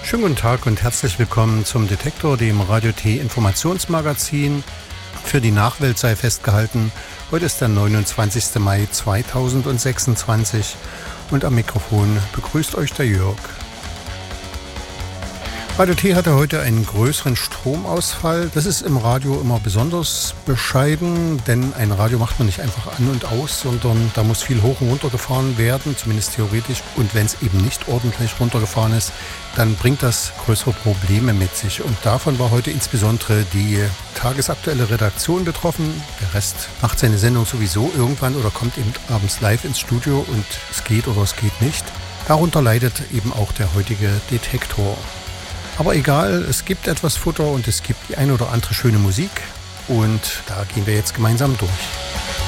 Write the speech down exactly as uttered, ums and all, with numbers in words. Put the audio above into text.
Schönen guten Tag und herzlich willkommen zum Detektor, dem Radio T Informationsmagazin. Für die Nachwelt sei festgehalten, heute ist der neunundzwanzigster Mai zweitausendsechsundzwanzig und am Mikrofon begrüßt euch der Jörg. Radio T hatte heute einen größeren Stromausfall. Das ist im Radio immer besonders bescheiden, denn ein Radio macht man nicht einfach an und aus, sondern da muss viel hoch und runter gefahren werden, zumindest theoretisch. Und wenn es eben nicht ordentlich runtergefahren ist, dann bringt das größere Probleme mit sich. Und davon war heute insbesondere die tagesaktuelle Redaktion betroffen. Der Rest macht seine Sendung sowieso irgendwann oder kommt eben abends live ins Studio und es geht oder es geht nicht. Darunter leidet eben auch der heutige Detektor. Aber egal, es gibt etwas Futter und es gibt die eine oder andere schöne Musik und da gehen wir jetzt gemeinsam durch.